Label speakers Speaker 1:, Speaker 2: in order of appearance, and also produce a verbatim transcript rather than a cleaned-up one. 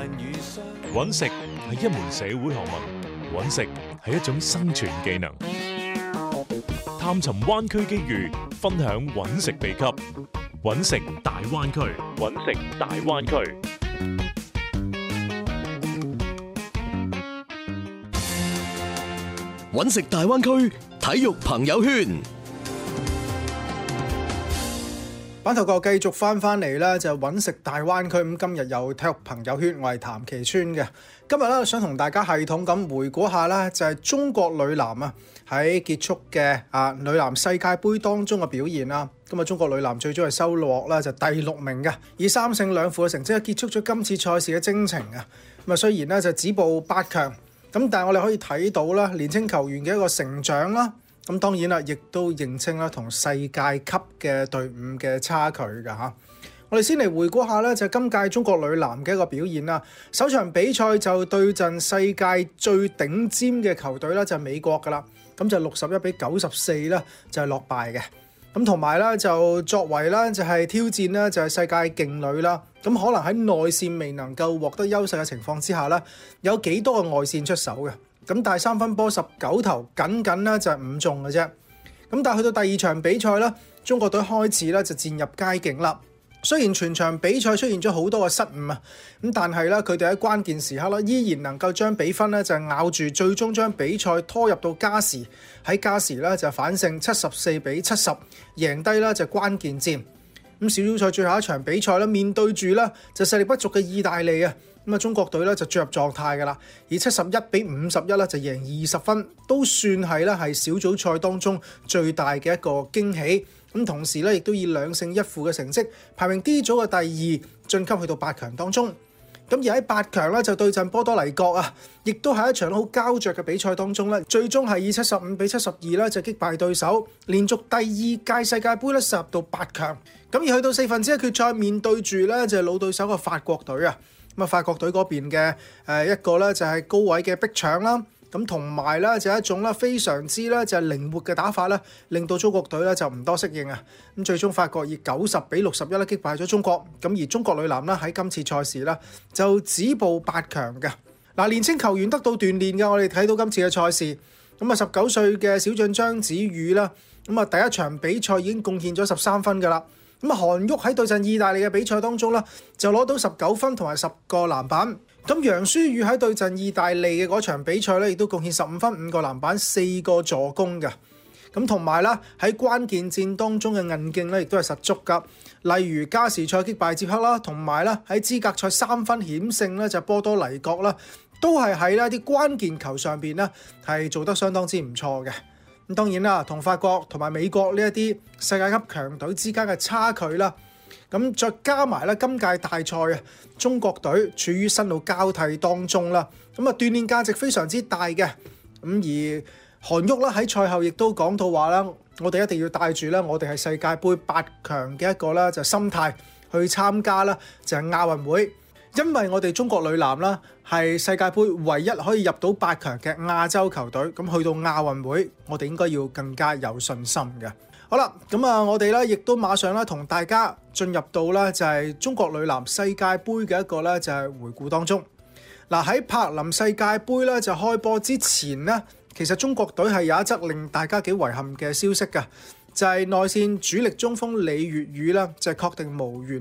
Speaker 1: 搵食係一門社會學問，搵食係一種生存技能。探尋灣區機遇，分享搵食秘笈。搵食大灣區，搵食大灣區。
Speaker 2: 搵食大灣區體育朋友圈。
Speaker 3: 版頭角繼續翻翻嚟咧，就揾食大灣區。咁今日有體育朋友圈，我係譚其川嘅。今日咧想同大家系統咁回顧下啦，就係中國女籃啊喺結束嘅啊女籃世界盃當中嘅表現啦。咁啊，中國女籃最終係收穫啦，就第六名嘅，以三勝兩負嘅成績結束咗今次賽事嘅征程啊。咁啊，雖然咧就止步八強，咁但係我哋可以睇到啦，年青球員嘅一個成長啦。咁當然啦，亦都認清啦同世界級嘅隊伍嘅差距㗎嚇。我哋先嚟回顧下咧，就係今屆中國女籃嘅一個表現啦。首場比賽就對陣世界最頂尖嘅球隊啦，就係美國㗎啦。咁就六十一比九十四啦，就係落敗嘅。咁同埋咧，就作為咧就係挑戰咧，就係世界勁女啦。咁可能喺內線未能夠獲得優勢嘅情況之下咧，有幾多個外線出手嘅。咁但係三分波十九投，僅僅咧就係五中嘅啫。咁但係去到第二場比賽咧，中國隊開始咧就漸入佳境啦。雖然全場比賽出現咗好多嘅失誤啊，咁但係咧佢哋喺關鍵時刻咧依然能夠將比分咧就咬住，最終將比賽拖入到加時。喺加時咧就反勝七十四比七十，贏低啦就關鍵戰。咁小組賽最後一場比賽咧，面對住咧就實力不俗嘅意大利啊。咁啊，中國隊咧就進入狀態㗎啦，以七十一比五十一咧就贏二十分，都算係咧係小組賽當中最大嘅一個驚喜。咁同時咧，亦都以兩勝一負嘅成績排名 D 組嘅第二，晉級去到八強當中。咁而喺八強咧就對陣波多黎各啊，亦都係一場好膠着嘅比賽當中咧，最終係以七十五比七十二咧就擊敗對手，連續第二屆世界盃咧殺入到八強。咁而去到四分之一決賽，面對住咧就係老對手嘅法國隊啊。咁啊，法國隊嗰邊嘅誒一個咧就係高位嘅逼搶啦，咁同埋咧就係一種咧非常之咧就係靈活嘅打法咧，令到中國隊咧就唔多適應啊。咁最終法國以九十比六十一咧擊敗咗中國，咁而中國女籃咧喺今次賽事咧就止步八強嘅。嗱，年青球員得到鍛鍊嘅，我哋睇到今次嘅賽事，咁啊十九歲嘅小將張子宇啦，咁啊第一場比賽已經貢獻咗十三分㗎啦。咁啊，韓旭喺對陣意大利嘅比賽當中啦，就攞到十九分同埋十個籃板。咁楊舒雨喺對陣意大利嘅嗰場比賽咧，亦都貢獻十五分、五個籃板、四個助攻嘅。咁同埋啦，喺關鍵戰當中嘅韌勁咧，亦都係十足噶。例如加時賽擊敗捷克啦，同埋咧喺資格賽三分險勝咧就波多黎各啦，都係喺呢啲關鍵球上邊咧係做得相當之唔錯嘅。咁當然啦，同法國同埋美國呢一啲世界級強隊之間嘅差距啦，咁再加埋咧今屆大賽啊，中國隊處於新老交替當中啦，咁啊鍛鍊價值非常之大嘅。咁而韓旭啦喺賽後亦都講到話啦，我哋一定要帶住咧，我哋係世界盃八強嘅一個咧就心態去參加啦，就係亞運會。因為我哋中國女籃啦係世界盃唯一可以入到八強嘅亞洲球隊，咁去到亞運會，我哋應該要更加有信心嘅。好啦，咁啊，我哋咧亦都馬上咧同大家進入到咧就係中國女籃世界盃嘅一個咧就係回顧當中。嗱，喺柏林世界盃咧就開波之前呢，其實中國隊係有一則令大家幾遺憾嘅消息㗎，就係內線主力中鋒李月宇啦就係確定無緣